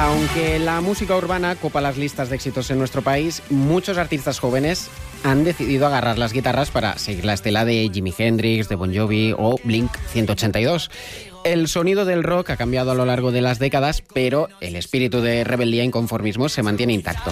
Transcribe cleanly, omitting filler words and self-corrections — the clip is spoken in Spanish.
Aunque la música urbana copa las listas de éxitos en nuestro país, muchos artistas jóvenes han decidido agarrar las guitarras para seguir la estela de Jimi Hendrix, de Bon Jovi o Blink 182. El sonido del rock ha cambiado a lo largo de las décadas, pero el espíritu de rebeldía e inconformismo se mantiene intacto.